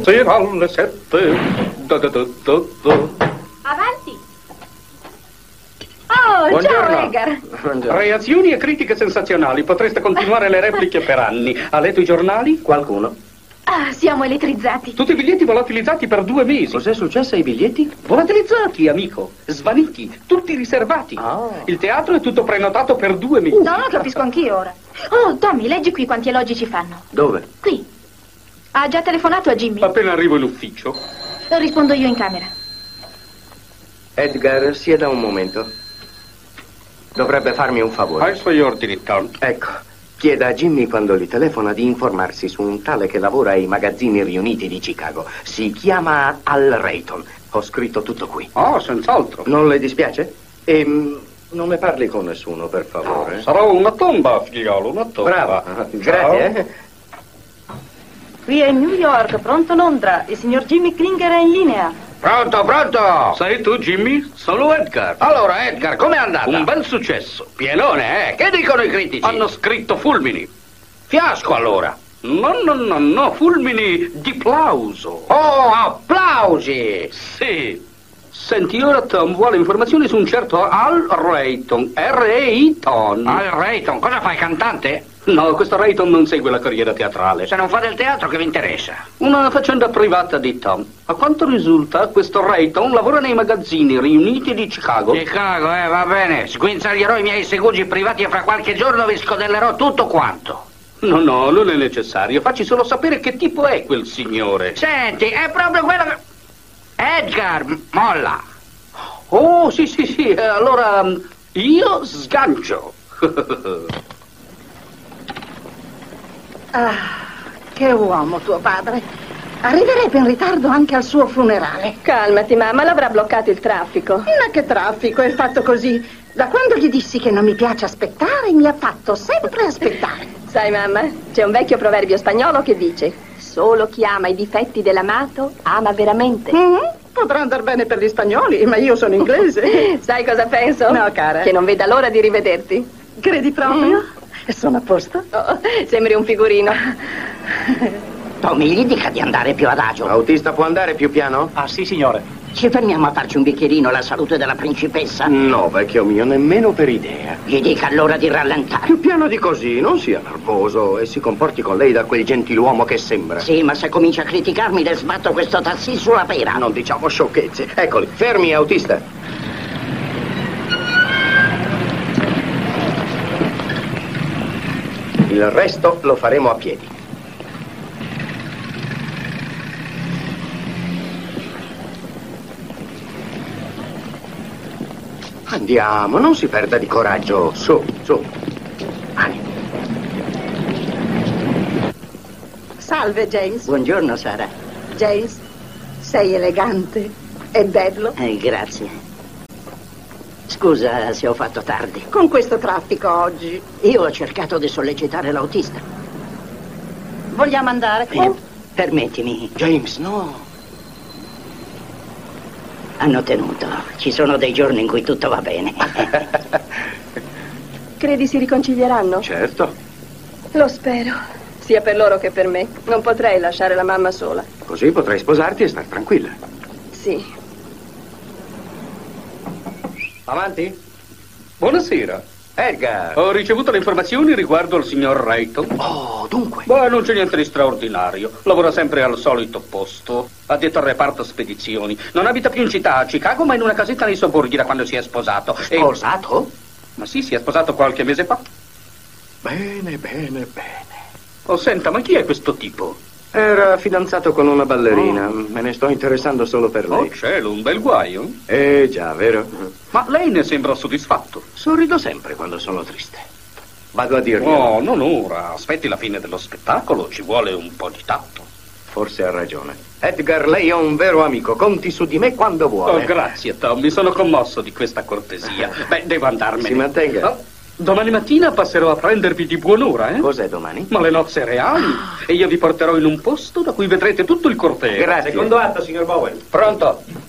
Sera alle 7. Avanti. Oh, Buongiorno. ciao Edgar. Buongiorno. Reazioni e critiche sensazionali. Potreste continuare le repliche per anni. Ha letto i giornali? Qualcuno? Ah, siamo elettrizzati. Tutti i biglietti volatilizzati per 2 mesi. Cos'è successo ai biglietti? Volatilizzati, amico. Svaniti. Tutti riservati. Ah. Il teatro è tutto prenotato per 2 mesi. No, lo capisco anch'io ora. Oh, Tommy, leggi qui quanti elogi ci fanno. Dove? Qui. Ha già telefonato a Jimmy? Appena arrivo in ufficio. Rispondo io in camera. Edgar, sieda un momento. Dovrebbe farmi un favore. Ai suoi ordini, Tom. Ecco, chieda a Jimmy quando gli telefona di informarsi su un tale che lavora ai magazzini riuniti di Chicago. Si chiama Al Rayton. Ho scritto tutto qui. Oh, senz'altro. Non le dispiace? Non ne parli con nessuno, per favore. Sarà una tomba, figliolo, una tomba. Brava. Ciao. Grazie. Qui è New York, pronto Londra. Il signor Jimmy Klinger è in linea. Pronto, pronto! Sei tu, Jimmy? Sono Edgar. Allora, Edgar, com'è andata? Un bel successo. Pienone, eh? Che dicono i critici? Hanno scritto fulmini. Fiasco, allora. No, fulmini di plauso. Oh, applausi! Sì. Senti, ora Tom vuole informazioni su un certo Al Rayton. R-E-I-Ton. Al Rayton, cosa fai, cantante? No, questo Rayton non segue la carriera teatrale. Se non fa del teatro, che vi interessa? Una faccenda privata di Tom. A quanto risulta, questo Rayton lavora nei magazzini riuniti di Chicago. Chicago, va bene. Sguinzaglierò i miei segugi privati e fra qualche giorno vi scodellerò tutto quanto. No, non è necessario. Facci solo sapere che tipo è quel signore. Senti, è proprio quello che... Edgar, molla. Oh, sì. Allora, io sgancio. Ah, che uomo tuo padre. Arriverebbe in ritardo anche al suo funerale. Calmati, mamma, l'avrà bloccato il traffico. Ma che traffico, è fatto così. Da quando gli dissi che non mi piace aspettare, mi ha fatto sempre aspettare. Sai, mamma, c'è un vecchio proverbio spagnolo che dice: solo chi ama i difetti dell'amato ama veramente. Potrà andare bene per gli spagnoli, ma io sono inglese. Sai cosa penso? No, cara. Che non veda l'ora di rivederti. Credi proprio? Sono a posto? Oh, sembri un figurino. Tommy, gli dica di andare più adagio. Autista può andare più piano? Ah, sì, signore. Ci fermiamo a farci un bicchierino alla salute della principessa. No, vecchio mio, nemmeno per idea. Gli dica allora di rallentare. Più piano di così, non sia nervoso e si comporti con lei da quel gentiluomo che sembra. Sì, ma se comincia a criticarmi le sbatto questo tassì sulla pera. Non diciamo sciocchezze. Eccoli, fermi, autista. Il resto lo faremo a piedi. Andiamo, non si perda di coraggio. Su. Animo. Salve, James. Buongiorno, Sara. James, sei elegante e bello. Grazie. Scusa se ho fatto tardi. Con questo traffico oggi. Io ho cercato di sollecitare l'autista. Vogliamo andare? Permettimi. James, no. Hanno tenuto. Ci sono dei giorni in cui tutto va bene. Credi si riconcilieranno? Certo. Lo spero. Sia per loro che per me. Non potrei lasciare la mamma sola. Così potrai sposarti e star tranquilla. Sì. Avanti. Buonasera. Edgar. Ho ricevuto le informazioni riguardo al signor Rayton. Oh, dunque. Beh, non c'è niente di straordinario. Lavora sempre al solito posto. Addetto al reparto spedizioni. Non abita più in città, a Chicago, ma in una casetta nei sobborghi da quando si è sposato. Sposato? Ma sì, si è sposato qualche mese fa. Bene. Oh, senta, ma chi è questo tipo? Era fidanzato con una ballerina. Me ne sto interessando solo per Oh, lei. cielo, un bel guaio. Già, vero? Ma lei ne sembra soddisfatto. Sorrido sempre quando sono triste. Vado a dirgli. Oh, non ora. Aspetti la fine dello spettacolo. Ci vuole un po' di tatto. Forse ha ragione. Edgar, lei è un vero amico. Conti su di me quando vuole. Oh, grazie, Tom. Mi sono commosso di questa cortesia. Beh, devo andarmene. Si mantenga. Oh, domani mattina passerò a prendervi di buon'ora, eh? Cos'è domani? Ma le nozze reali. E io vi porterò in un posto da cui vedrete tutto il corteo. Grazie. Secondo atto, signor Bowen. Pronto?